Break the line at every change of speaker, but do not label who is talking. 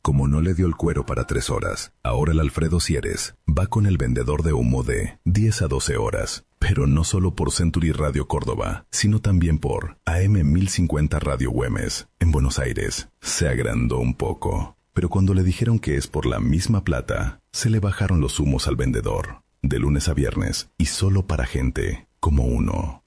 Como no le dio el cuero para 3 horas, ahora el Alfredo Sieres va con el vendedor de humo de 10 a 12 horas. Pero no solo por Century Radio Córdoba, sino también por AM 1050 Radio Güemes, en Buenos Aires. Se agrandó un poco. Pero cuando le dijeron que es por la misma plata, se le bajaron los humos al vendedor. De lunes a viernes, y solo para gente como uno.